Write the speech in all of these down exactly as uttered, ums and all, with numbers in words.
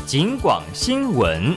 警广新闻。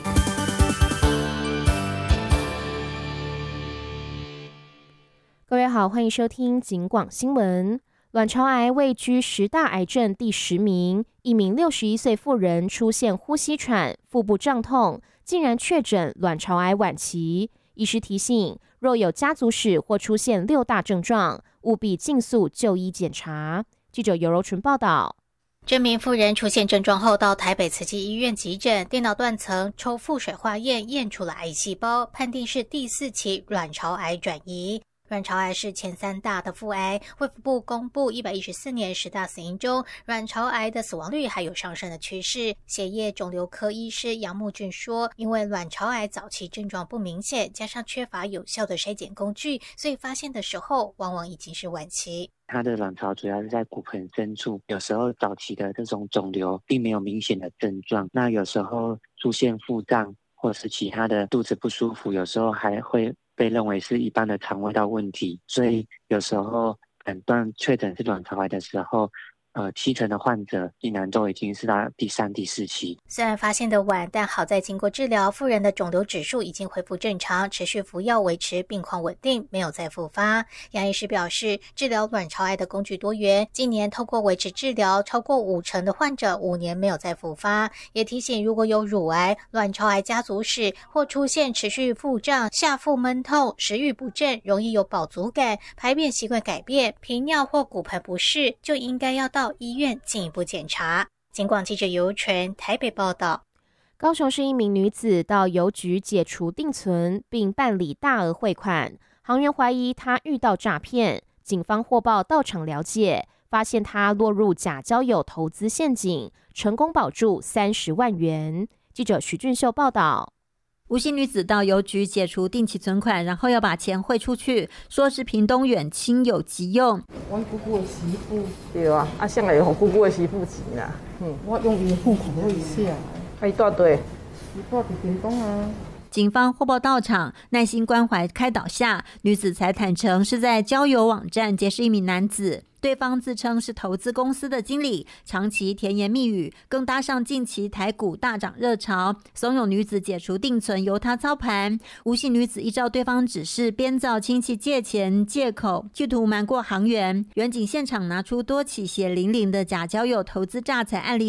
各位好，欢迎收听警广新闻。卵巢癌位居十大癌症第十名，一名六十一岁妇人出现呼吸喘、腹部胀痛，竟然确诊卵巢癌晚期。医师提醒，若有家族史或出现六大症状，务必尽速就医检查。记者尤柔纯报道。 这名妇人出现症状后，到台北慈济医院急诊，电脑断层抽腹水化验验出了癌细胞，判定是第四期卵巢癌转移。卵巢癌是前三大的腹癌，卫福部公布一百一十四年十大死因中，卵巢癌的死亡率还有上升的趋势。血液肿瘤科医师杨木俊说，因为卵巢癌早期症状不明显，加上缺乏有效的筛检工具，所以发现的时候往往已经是晚期。 它的卵巢主要是在骨盆深处，有时候早期的这种肿瘤并没有明显的症状，那有时候出现腹胀或是其他的肚子不舒服，有时候还会被认为是一般的肠胃道问题，所以有时候诊断确诊是卵巢癌的时候，呃，七成的患者竟然都已经是到第三、第四期。 虽然发现的晚，但好在经过治疗，妇人的肿瘤指数已经恢复正常，持续服药维持病况稳定，没有再复发。杨医师表示，治疗卵巢癌的工具多元，今年透过维持治疗，超过五成的患者五年没有再复发。也提醒，如果有乳癌、卵巢癌家族史或出现持续腹胀、下腹闷痛、食欲不振、容易有饱足感、排便习惯改变、频尿或骨盆不适，就应该要到医院进一步检查。警广记者尤纯台北报道。 高雄市一名女子到邮局解除定存，并办理大额汇款，行员怀疑她遇到诈骗，警方获报到场了解，发现她落入假交友投资陷阱，成功保住三十万元。记者许俊秀报道。 吴姓女子到邮局解除定期存款，然后要把钱汇出去，说是屏东远亲友急用。 我姑姑的媳妇，对啊，啊，向来有姑姑的媳妇钱啦。嗯，我用伊户口了一下，啊，伊住对，伊住伫屏东啊。 警方获报到场，耐心关怀开导下，女子才坦诚是在交友网站结识一名男子。对方自称是投资公司的经理，长期甜言蜜语，更搭上近期台股大涨热潮，怂恿女子解除定存由他操盘。吴姓女子依照对方指示编造亲戚借钱借口，企图瞒过行员。远警现场拿出多起血淋淋的假交友投资诈财案例